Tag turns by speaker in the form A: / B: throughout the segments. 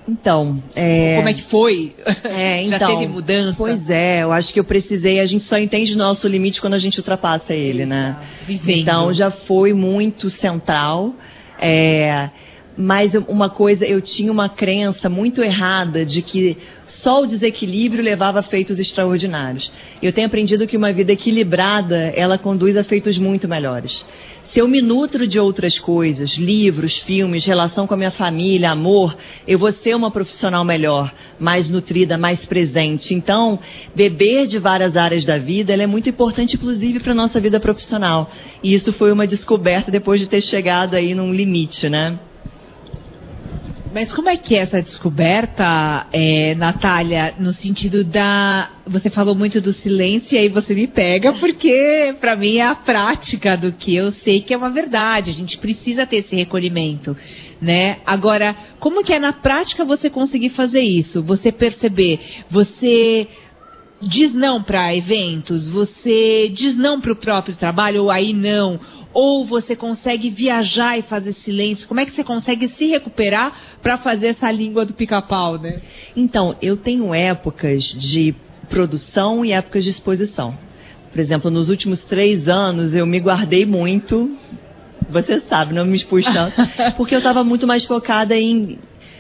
A: Então,
B: como é que foi? Já
A: então,
B: teve mudança?
A: Pois é, eu acho que eu precisei, a gente só entende o nosso limite quando a gente ultrapassa ele, né?
B: Vivendo.
A: Então, já foi muito central, mas uma coisa, eu tinha uma crença muito errada de que só o desequilíbrio levava a feitos extraordinários. Eu tenho aprendido que uma vida equilibrada, ela conduz a feitos muito melhores. Se eu me nutro de outras coisas, livros, filmes, relação com a minha família, amor, eu vou ser uma profissional melhor, mais nutrida, mais presente. Então, beber de várias áreas da vida, ela é muito importante, inclusive, para a nossa vida profissional. E isso foi uma descoberta depois de ter chegado aí num limite, né?
B: Mas como é que é essa descoberta, Natália, no sentido você falou muito do silêncio e aí você me pega, porque para mim é a prática do que eu sei que é uma verdade, a gente precisa ter esse recolhimento, né? Agora, como que é na prática você conseguir fazer isso? Você perceber, você diz não para eventos, você diz não para o próprio trabalho, ou aí não, ou você consegue viajar e fazer silêncio? Como é que você consegue se recuperar para fazer essa língua do pica-pau, né?
A: Então, eu tenho épocas de produção e épocas de exposição. Por exemplo, nos últimos 3 anos eu me guardei muito, você sabe, não me expus tanto, porque eu estava muito mais focada em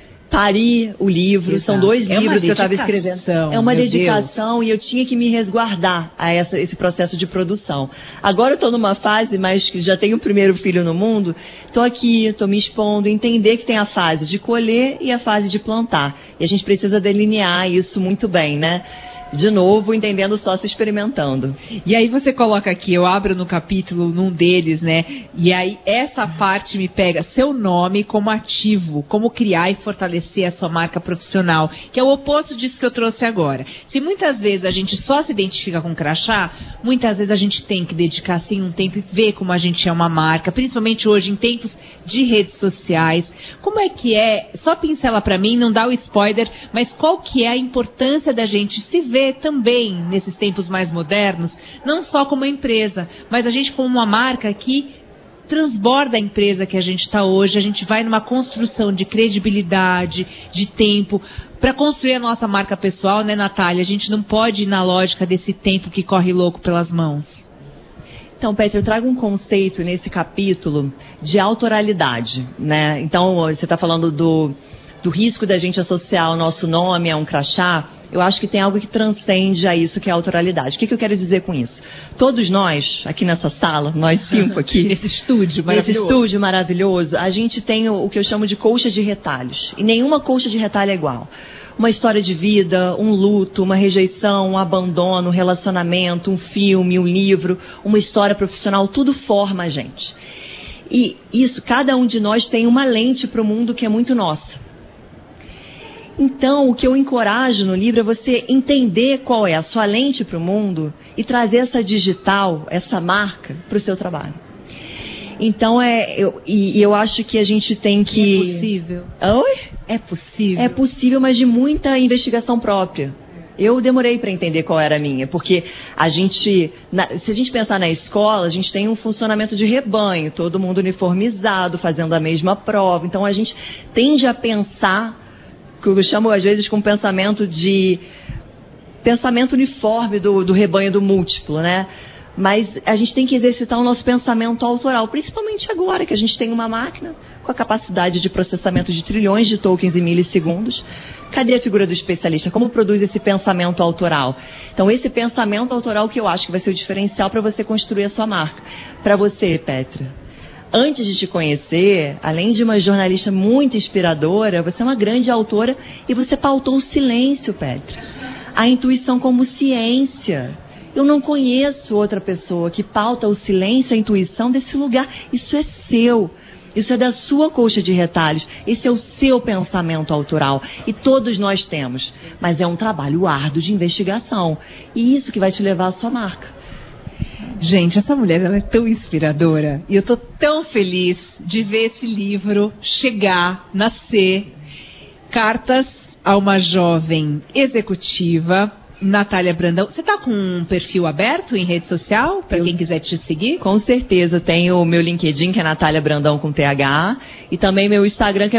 A: parir o livro. Exato. São 2 livros que eu estava escrevendo. É uma dedicação, Deus. E eu tinha que me resguardar a esse processo de produção. Agora eu estou numa fase, mas que já tenho o primeiro filho no mundo, estou aqui, estou me expondo, entender que tem a fase de colher e a fase de plantar. E a gente precisa delinear isso muito bem, né? De novo, entendendo só se experimentando.
B: E aí você coloca aqui, eu abro no capítulo, num deles, né? E aí essa parte me pega, seu nome como ativo, como criar e fortalecer a sua marca profissional, que é o oposto disso que eu trouxe agora. Se muitas vezes a gente só se identifica com crachá, muitas vezes a gente tem que dedicar assim um tempo e ver como a gente é uma marca, principalmente hoje em tempos de redes sociais. Como é que é? Só pincela pra mim, não dá o spoiler, mas qual que é a importância da gente se ver também nesses tempos mais modernos, não só como empresa, mas a gente como uma marca que transborda a empresa que a gente está hoje. A gente vai numa construção de credibilidade, de tempo, para construir a nossa marca pessoal, né, Natália? A gente não pode ir na lógica desse tempo que corre louco pelas mãos.
A: Então, Petra, eu trago um conceito nesse capítulo de autoralidade, né? Então, você está falando do risco da gente associar o nosso nome a um crachá. Eu acho que tem algo que transcende a isso, que é a autoralidade. O que eu quero dizer com isso? Todos nós, aqui nessa sala, nós 5 aqui,
B: esse estúdio
A: maravilhoso, a gente tem o que eu chamo de colcha de retalhos. E nenhuma colcha de retalho é igual. Uma história de vida, um luto, uma rejeição, um abandono, um relacionamento, um filme, um livro, uma história profissional, tudo forma a gente. E isso, cada um de nós tem uma lente para o mundo que é muito nossa. Então, o que eu encorajo no livro é você entender qual é a sua lente para o mundo e trazer essa digital, essa marca, para o seu trabalho. Então, eu acho que a gente tem que...
B: É possível.
A: Oi?
B: É possível.
A: É possível, mas de muita investigação própria. Eu demorei para entender qual era a minha, porque se a gente pensar na escola, a gente tem um funcionamento de rebanho, todo mundo uniformizado, fazendo a mesma prova. Então, a gente tende a pensar, que eu chamo às vezes com pensamento uniforme do rebanho do múltiplo, né? Mas a gente tem que exercitar o nosso pensamento autoral, principalmente agora que a gente tem uma máquina com a capacidade de processamento de trilhões de tokens em milissegundos. Cadê a figura do especialista? Como produz esse pensamento autoral? Então, esse pensamento autoral que eu acho que vai ser o diferencial para você construir a sua marca. Para você, Petra, antes de te conhecer, além de uma jornalista muito inspiradora, você é uma grande autora e você pautou o silêncio, Petra. A intuição como ciência. Eu não conheço outra pessoa que pauta o silêncio, a intuição desse lugar. Isso é seu. Isso é da sua colcha de retalhos. Esse é o seu pensamento autoral. E todos nós temos. Mas é um trabalho árduo de investigação. E isso que vai te levar à sua marca.
B: Gente, essa mulher ela é tão inspiradora. E eu tô tão feliz de ver esse livro chegar, nascer. Cartas a uma jovem executiva, Natália Brandão. Você tá com um perfil aberto em rede social, para quem quiser te seguir?
A: Com certeza, tenho o meu LinkedIn, que é Natália Brandão com TH, e também meu Instagram, que é